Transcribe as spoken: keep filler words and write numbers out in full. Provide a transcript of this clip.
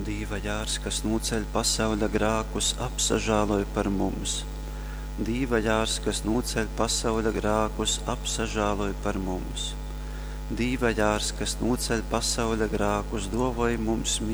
Dīva jārs, kas nūceļ pasauļa grākus, apsažāloj par mums. Dīva jārs, kas nūceļ pasauļa grākus, apsažāloj par mums. Dīva jārs, kas nūceļ pasauļa grākus, dovoj mums